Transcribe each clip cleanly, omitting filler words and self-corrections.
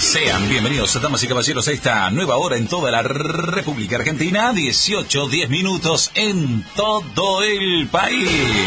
Sean bienvenidos, damas y caballeros, a esta nueva hora en toda la República Argentina, 18:10 en todo el país.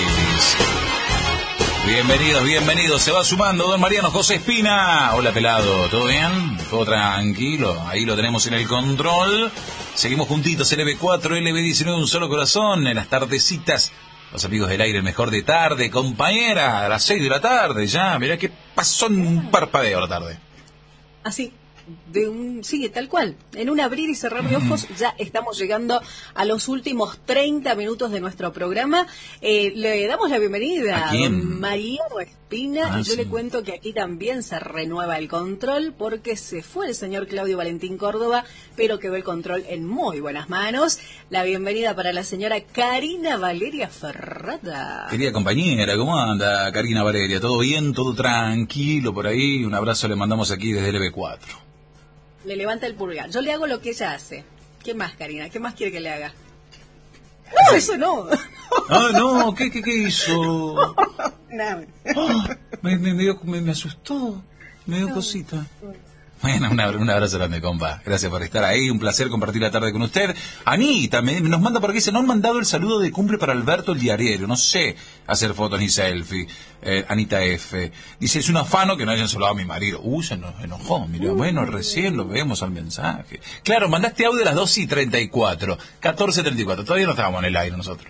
Bienvenidos, se va sumando don Mariano José Espina. Hola, pelado, ¿todo bien? ¿Todo tranquilo? Ahí lo tenemos en el control. Seguimos juntitos, LB4, LB19, un solo corazón, en las tardecitas. Los amigos del aire, mejor de tarde, compañera, a las 6 de la tarde ya. Mirá que pasó en un parpadeo la tarde. Así, sigue tal cual. En un abrir y cerrar de ojos ya estamos llegando a los últimos 30 minutos de nuestro programa. Le damos la bienvenida a don Mariano Espina. Y yo le cuento que aquí también se renueva el control porque se fue el señor Claudio Valentín Córdoba, pero quedó el control en muy buenas manos. La bienvenida para la señora Karina Valeria Ferrata. Querida compañera, ¿cómo anda Karina Valeria? ¿Todo bien? ¿Todo tranquilo por ahí? Un abrazo le mandamos aquí desde LB4. Le levanta el pulgar. Yo le hago lo que ella hace. ¿Qué más, Karina? ¿Qué más quiere que le haga? No, eso no. Ah, no, ¿qué hizo? Nada. Oh, me asustó, me dio cosita. Bueno, un abrazo grande, compa. Gracias por estar ahí, un placer compartir la tarde con usted. Anita nos manda por aquí, se nos han mandado el saludo de cumple para Alberto el diariero. No sé hacer fotos ni selfie. Anita F. Dice, es un afano que no hayan saludado a mi marido. Se nos enojó, mira, bueno, recién lo vemos al mensaje. Claro, mandaste audio a las 2:34, 14:34. Todavía no estábamos en el aire nosotros.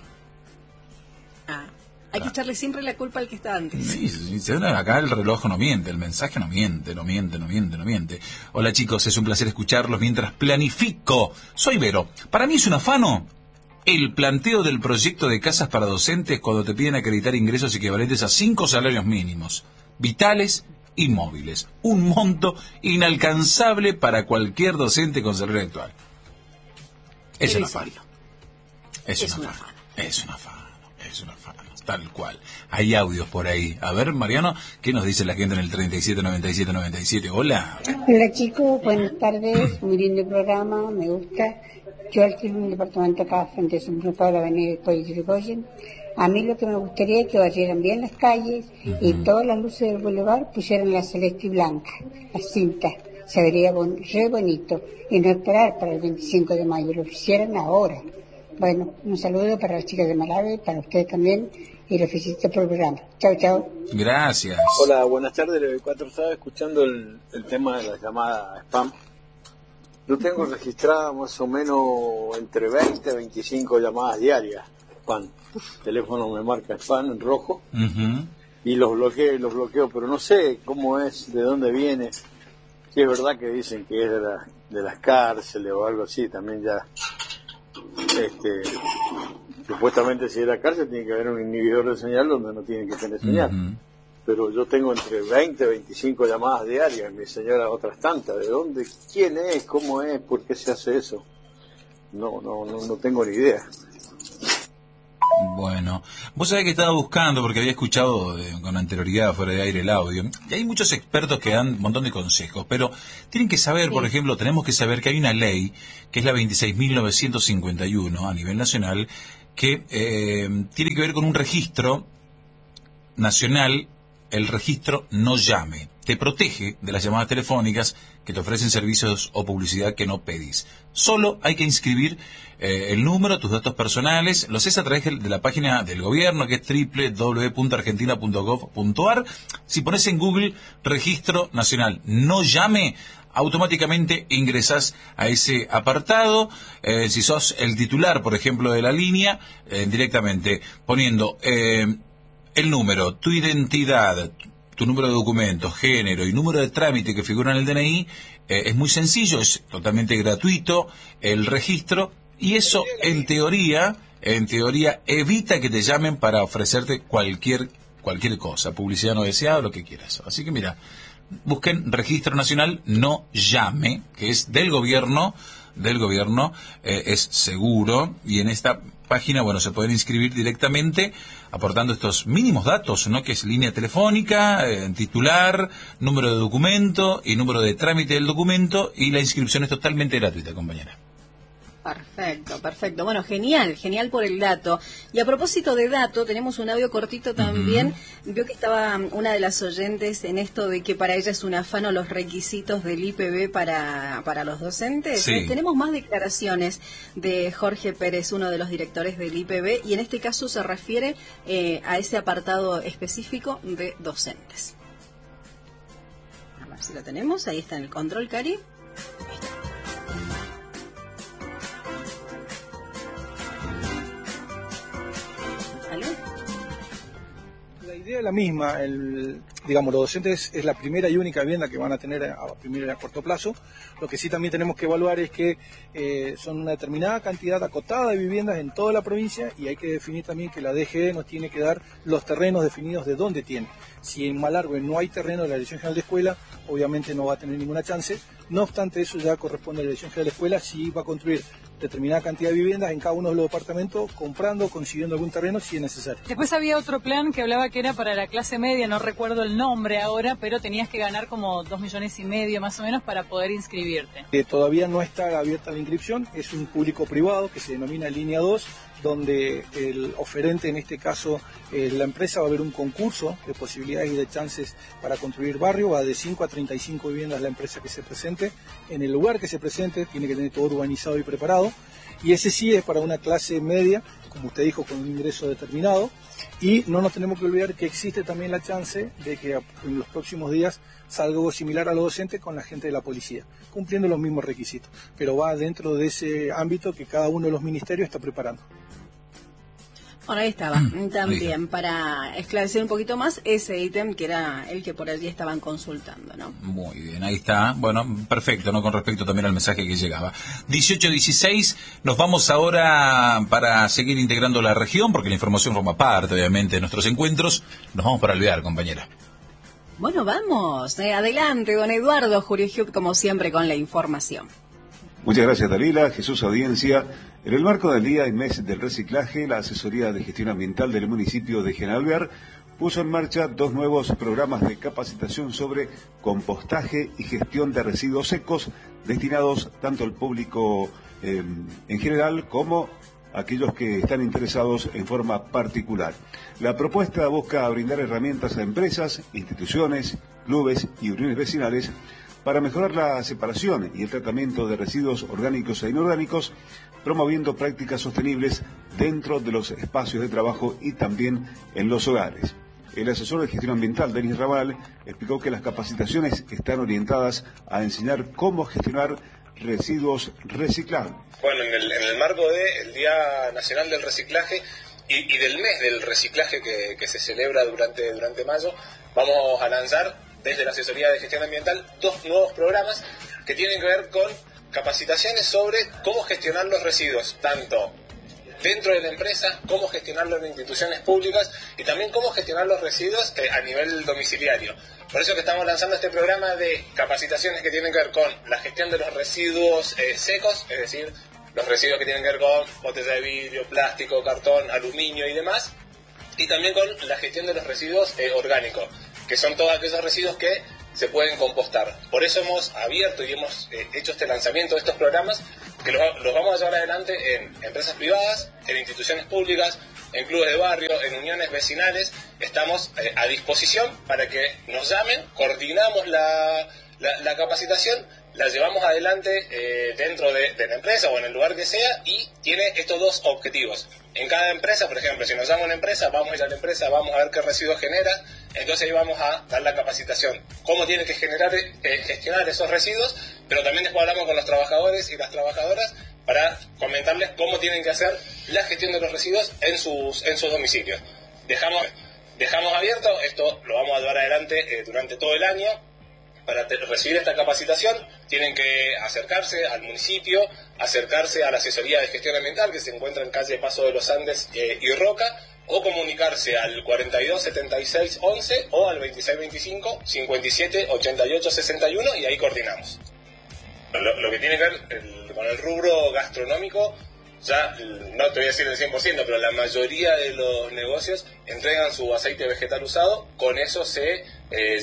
Hay que echarle siempre la culpa al que está antes. Sí, acá el reloj no miente, el mensaje no miente. Hola chicos, es un placer escucharlos mientras planifico. Soy Vero. Para mí es un afano el planteo del proyecto de casas para docentes cuando te piden acreditar ingresos equivalentes a 5 salarios mínimos, vitales y móviles. Un monto inalcanzable para cualquier docente con salario actual. Es un afano. Tal cual. Hay audios por ahí. A ver, Mariano, ¿qué nos dice la gente en el 379797? Hola. Hola chicos, buenas tardes. Muy lindo programa, me gusta. Yo alquilo un departamento acá frente a Supermercado de la Avenida Pollo Yrigoyen. A mí lo que me gustaría es que barrieran bien las calles y todas las luces del boulevard pusieran la celeste y blanca, las cintas. Se vería re bonito. Y no esperar para el 25 de mayo, lo hicieran ahora. Bueno, un saludo para las chicas de Malave, para ustedes también, y los felicito por el programa. Chao. Gracias. Hola, buenas tardes, LB4. Estaba escuchando el tema de la llamada spam. Yo tengo registrada más o menos entre 20 y 25 llamadas diarias spam. El teléfono me marca spam en rojo y los bloqueo, pero no sé cómo es, de dónde viene. Si es verdad que dicen que es de las cárceles o algo así, también ya... supuestamente si es la cárcel tiene que haber un inhibidor de señal donde no tiene que tener señal, pero yo tengo entre 20 y 25 llamadas diarias, mi señora otras tantas. ¿De dónde? ¿Quién es? ¿Cómo es? ¿Por qué se hace eso? No tengo ni idea. Bueno, vos sabés que estaba buscando, porque había escuchado con anterioridad fuera de aire el audio, y hay muchos expertos que dan un montón de consejos, pero tienen que saber, por ejemplo, tenemos que saber que hay una ley, que es la 26.951 a nivel nacional, que tiene que ver con un registro nacional, el registro No Llame. Te protege de las llamadas telefónicas que te ofrecen servicios o publicidad que no pedís. Solo hay que inscribir el número, tus datos personales, lo haces a través de la página del gobierno, que es www.argentina.gov.ar. Si pones en Google Registro Nacional No Llame, automáticamente ingresás a ese apartado. Si sos el titular, por ejemplo, de la línea, directamente poniendo el número, tu identidad, tu número de documentos, género y número de trámite que figura en el DNI, es muy sencillo, es totalmente gratuito el registro, y eso en teoría evita que te llamen para ofrecerte cualquier cosa, publicidad no deseada, lo que quieras. Así que mira, busquen Registro Nacional No Llame, que es del gobierno, es seguro, y en esta página, bueno, se pueden inscribir directamente aportando estos mínimos datos, ¿no? Que es línea telefónica, titular, número de documento y número de trámite del documento, y la inscripción es totalmente gratuita, compañera. Perfecto, perfecto. Bueno, genial por el dato. Y a propósito de dato, tenemos un audio cortito también. Vio que estaba una de las oyentes en esto de que para ella es un afano los requisitos del IPB para los docentes. Sí. Tenemos más declaraciones de Jorge Pérez, uno de los directores del IPB, y en este caso se refiere a ese apartado específico de docentes. A ver si lo tenemos. Ahí está en el control, Cari. Ahí está. La idea es la misma, digamos, los docentes es la primera y única vivienda que van a tener a primero y a corto plazo. Lo que sí también tenemos que evaluar es que son una determinada cantidad acotada de viviendas en toda la provincia y hay que definir también que la DGE nos tiene que dar los terrenos definidos de dónde tiene. Si en Malargüe no hay terreno de la Dirección General de Escuela, obviamente no va a tener ninguna chance. No obstante, eso ya corresponde a la Dirección General de Escuela si va a construir determinada cantidad de viviendas en cada uno de los departamentos, comprando, consiguiendo algún terreno si es necesario. Después había otro plan que hablaba que era para la clase media, no recuerdo el nombre ahora, pero tenías que ganar como 2,5 millones más o menos para poder inscribirte. Todavía no está abierta la inscripción, es un público privado que se denomina Línea 2, donde el oferente, en este caso la empresa, va a haber un concurso de posibilidades y de chances para construir barrio, va de 5 a 35 viviendas la empresa que se presente. En el lugar que se presente tiene que tener todo urbanizado y preparado, y ese sí es para una clase media, como usted dijo, con un ingreso determinado, y no nos tenemos que olvidar que existe también la chance de que en los próximos días salga algo similar a los docentes con la gente de la policía, cumpliendo los mismos requisitos, pero va dentro de ese ámbito que cada uno de los ministerios está preparando. Bueno, ahí estaba también para esclarecer un poquito más ese ítem que era el que por allí estaban consultando, ¿no? Muy bien, ahí está. Bueno, perfecto, ¿no? Con respecto también al mensaje que llegaba. 18:16, nos vamos ahora para seguir integrando la región, porque la información forma parte, obviamente, de nuestros encuentros. Nos vamos para Alvear, compañera. Bueno, vamos. Adelante, don Eduardo Jurigiuk, como siempre, con la información. Muchas gracias, Dalila. Jesús, audiencia. En el marco del Día y Mes del Reciclaje, la Asesoría de Gestión Ambiental del municipio de General Alvear puso en marcha 2 nuevos programas de capacitación sobre compostaje y gestión de residuos secos destinados tanto al público en general como a aquellos que están interesados en forma particular. La propuesta busca brindar herramientas a empresas, instituciones, clubes y uniones vecinales para mejorar la separación y el tratamiento de residuos orgánicos e inorgánicos, promoviendo prácticas sostenibles dentro de los espacios de trabajo y también en los hogares. El asesor de gestión ambiental, Denis Raval, explicó que las capacitaciones están orientadas a enseñar cómo gestionar residuos reciclables. Bueno, en el marco del Día Nacional del Reciclaje y del mes del reciclaje que se celebra durante mayo, vamos a lanzar desde la Asesoría de Gestión Ambiental 2 nuevos programas que tienen que ver con capacitaciones sobre cómo gestionar los residuos, tanto dentro de la empresa, cómo gestionarlos en instituciones públicas y también cómo gestionar los residuos a nivel domiciliario. Por eso que estamos lanzando este programa de capacitaciones que tienen que ver con la gestión de los residuos secos, es decir, los residuos que tienen que ver con botella de vidrio, plástico, cartón, aluminio y demás, y también con la gestión de los residuos orgánicos, que son todos aquellos residuos que se pueden compostar. Por eso hemos abierto y hemos hecho este lanzamiento de estos programas que los vamos a llevar adelante en empresas privadas, en instituciones públicas, en clubes de barrio, en uniones vecinales. Estamos a disposición para que nos llamen, coordinamos la capacitación, la llevamos adelante dentro de la empresa o en el lugar que sea, y tiene estos 2 objetivos. En cada empresa, por ejemplo, si nos llama una empresa, vamos a ir a la empresa, vamos a ver qué residuos genera, entonces ahí vamos a dar la capacitación, cómo tiene que gestionar esos residuos, pero también después hablamos con los trabajadores y las trabajadoras para comentarles cómo tienen que hacer la gestión de los residuos en sus domicilios. Dejamos abierto, esto lo vamos a llevar adelante durante todo el año. Para recibir esta capacitación tienen que acercarse al municipio, acercarse a la Asesoría de Gestión Ambiental que se encuentra en calle Paso de los Andes y Roca, o comunicarse al 42 76 11 o al 26 25 57 88 61 y ahí coordinamos. Lo que tiene que ver con el rubro gastronómico, ya no te voy a decir el 100%, pero la mayoría de los negocios entregan su aceite vegetal usado, con eso se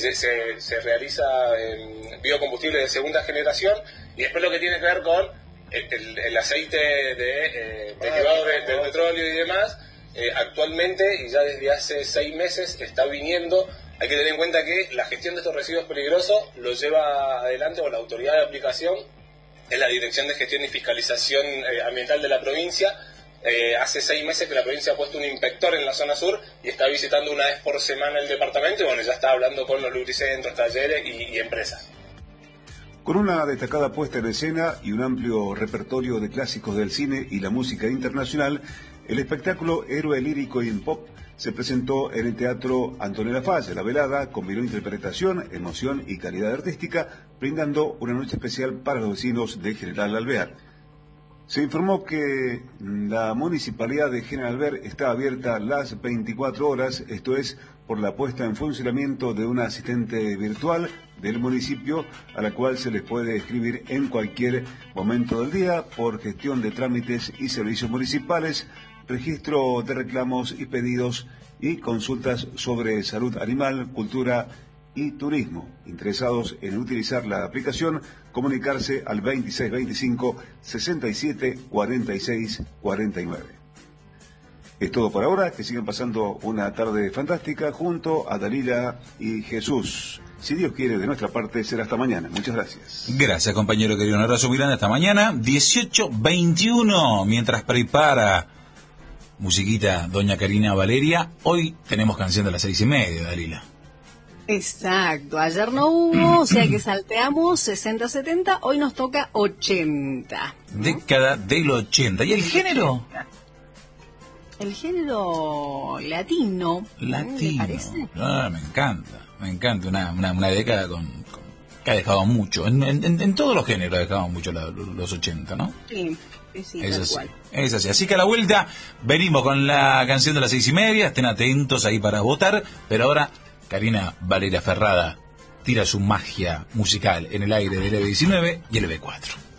realiza biocombustible de segunda generación, y después lo que tiene que ver con el aceite derivado del petróleo y demás, actualmente, y ya desde hace 6 meses, está viniendo. Hay que tener en cuenta que la gestión de estos residuos peligrosos lo lleva adelante, o la autoridad de aplicación es la Dirección de Gestión y Fiscalización Ambiental de la provincia. Hace 6 meses que la provincia ha puesto un inspector en la zona sur y está visitando una vez por semana el departamento, y bueno, ya está hablando con los lubricentros, talleres y empresas. Con una destacada puesta en escena y un amplio repertorio de clásicos del cine y la música internacional, el espectáculo Héroe Lírico y Pop se presentó en el Teatro Antonella Falle. La velada combinó interpretación, emoción y calidad artística, brindando una noche especial para los vecinos de General Alvear. Se informó que la Municipalidad de General Alvear está abierta las 24 horas, esto es, por la puesta en funcionamiento de una asistente virtual del municipio, a la cual se les puede escribir en cualquier momento del día por gestión de trámites y servicios municipales, registro de reclamos y pedidos y consultas sobre salud animal, cultura y turismo. Interesados en utilizar la aplicación, comunicarse al 2625 67 46 49. Es todo por ahora, que sigan pasando una tarde fantástica junto a Dalila y Jesús. Si Dios quiere, de nuestra parte será hasta mañana. Muchas gracias. Gracias, compañero querido. Un abrazo muy grande. Hasta mañana, 18:21. Mientras prepara musiquita doña Karina Valeria, hoy tenemos canción de las 6:30, Dalila. Exacto, ayer no hubo, o sea que salteamos 60-70, hoy nos toca 80. ¿No? Década del 80. ¿Y el género? El género latino. Latino. ¿Me parece? Ah, me encanta una década que ha dejado mucho, en todos los géneros ha dejado mucho los 80, ¿no? Sí, es tal así, cual. es así. Así que a la vuelta venimos con la canción de las 6:30, estén atentos ahí para votar, pero ahora Karina Valeria Ferrada tira su magia musical en el aire del EB19 y el EB4.